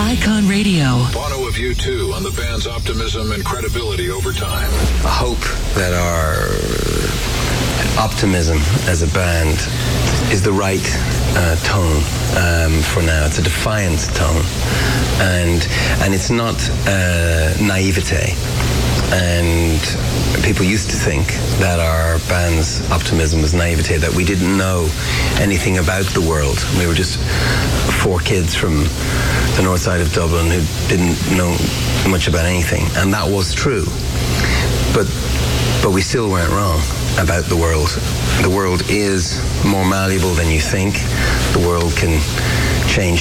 Icon Radio. Bono of U2 on the band's optimism and credibility over time. I hope that our optimism as a band is the right tone for now. It's a defiant tone, and it's not naivete. And people used to think that our band's optimism was naivete, that we didn't know anything about the world. We were just four kids from the north side of Dublin who didn't know much about anything, and that was true. But we still weren't wrong about the world. The world is more malleable than you think. The world can change